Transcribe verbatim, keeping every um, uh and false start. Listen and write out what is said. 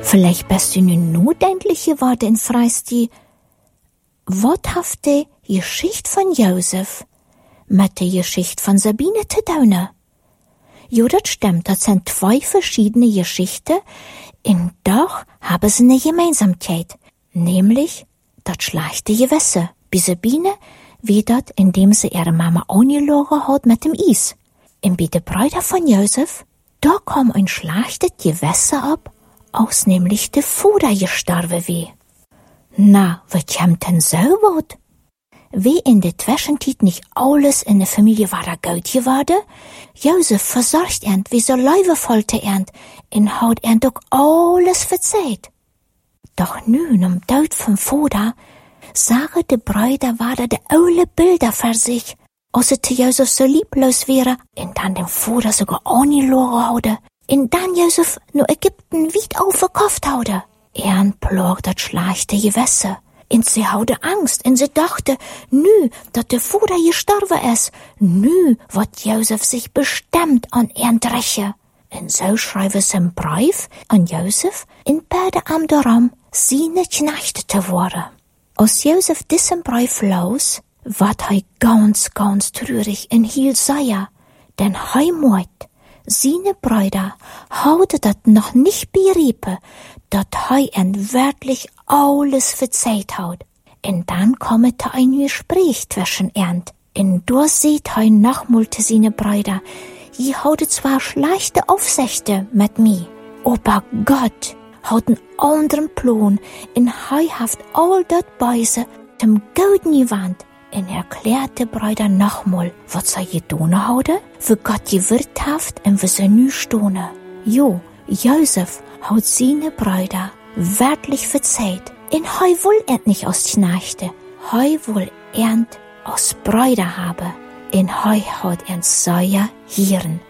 Vielleicht bist du nun notendlich geworden und fragst die, was hat die Geschichte von Josef mit der Geschichte von Sabine zu tun? Jo, das stimmt, das sind zwei verschiedene Geschichten, und doch haben sie eine Gemeinsamkeit, nämlich das schlechte Gewässer. Bei Sabine wie das, indem sie ihre Mama angelogen hat mit dem Eis. Und bei den Brüdern von Josef, da kam ein schlechtes Gewässer ab, aus nämlich der Vater gestorben wie. Na, was kommt denn so wat? Wie in der Zwischenzeit nicht alles in der Familie war gut geworden, Josef versorgt ernt, wie so Leuwevolte ernt, und hat ernt auch alles verzeiht. Doch nun, um Tod vom Vater, sagen die Brüder, war da de alle Bilder für sich, als es Josef so lieblos wäre, und dann dem Vater sogar angelogen hatte, und dann Josef nur Ägypten weit aufgekauft hatte. Er plagt das schlechte Gewässer. Und sie hatte Angst, und sie dachte, nü, dat der Vater gestorben ist, nü, wird Josef sich bestimmt an ihn rächen. Und so schreiben sie einen Brief an Josef, und beide am darum, seine Knechte zu werden. Als Josef diesen Brief los, ward er ganz, ganz traurig und hielt Seier, denn er meint, seine Brüder hauden das noch nicht begriffen, dass er ihnen wirklich alles verzeiht hat. Und dann kommt ein Gespräch zwischen ihnen. Und da sieht er nochmal zu seinen Brüdern, ihr habt zwar schlechte Aufsichten mit mir, aber Gott hat einen anderen Plan und er hat all das Beise zum Guten gewandt. Und erklärt die Brüder nochmal, was sie getan haben, für Gott gewirkt hat und für sie nu stehen. Jo, Josef hat seine Brüder wirklich verzeiht. Und er will er nicht aus Knechte, er will er aus Brüder haben. Und er hat er sehr Hirn.